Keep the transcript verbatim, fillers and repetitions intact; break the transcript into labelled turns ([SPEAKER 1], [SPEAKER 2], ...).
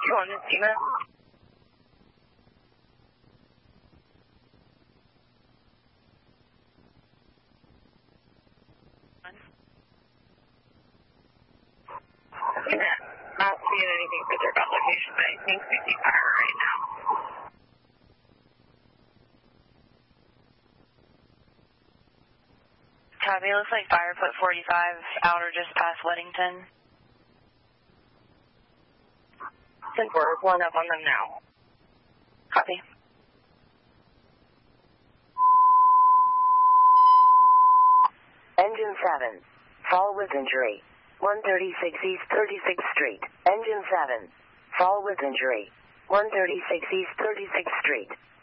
[SPEAKER 1] you want to see that? Yeah, not seeing anything further about location, but I think we see fire right now.
[SPEAKER 2] Copy, looks like fire put forty-five out or just past Weddington.
[SPEAKER 1] Since we're pulling up on them now.
[SPEAKER 2] Copy.
[SPEAKER 3] Engine seven, fall with injury. one thirty-six East thirty-sixth Street. Engine seven, fall with injury. one thirty-six East thirty-sixth Street.